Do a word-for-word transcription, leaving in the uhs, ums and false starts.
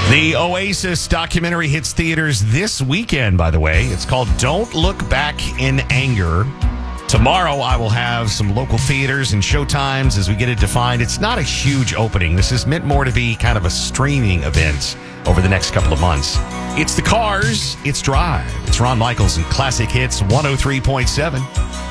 The Oasis documentary hits theaters this weekend, by the way. It's called Don't Look Back in Anger. Tomorrow, I will have some local theaters and showtimes as we get it defined. It's not a huge opening. This is meant more to be kind of a streaming event over the next couple of months. It's The Cars. It's Drive. It's Ron Michaels and Classic Hits one oh three point seven.